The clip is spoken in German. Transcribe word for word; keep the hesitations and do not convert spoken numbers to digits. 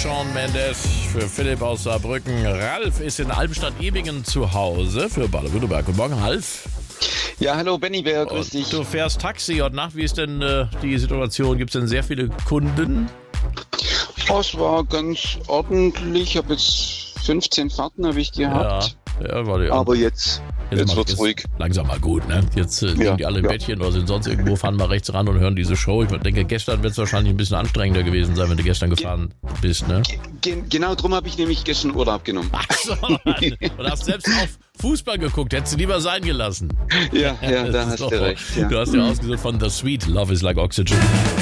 Shawn Mendes, für Philipp aus Saarbrücken. Ralf ist in Albenstadt-Ebingen zu Hause für Baden-Württemberg. Guten Morgen, Ralf. Ja, hallo Benny Bär, grüß Und dich. du fährst Taxi heute Nacht. Wie ist denn äh, die Situation? Gibt es denn sehr viele Kunden? Oh, es war ganz ordentlich. Ich habe jetzt fünfzehn Fahrten habe ich gehabt. Ja, ja, war die Aber jetzt, jetzt mal- wird's ruhig. Langsam mal gut, ne? Jetzt äh, liegen Ja, die alle im ja. Bettchen oder sind sonst irgendwo, fahren mal rechts ran und hören diese Show. Ich denke, gestern wird es wahrscheinlich ein bisschen anstrengender gewesen sein, wenn du gestern gefahren bist, ne? Ge- genau drum habe ich nämlich gestern Urlaub genommen. Ach so, Mann. Und hast selbst auf Fußball geguckt, hättest du lieber sein gelassen. Ja, ja, da hast So. du recht. Ja. Du hast ja ausgesucht von The Sweet, Love is like Oxygen.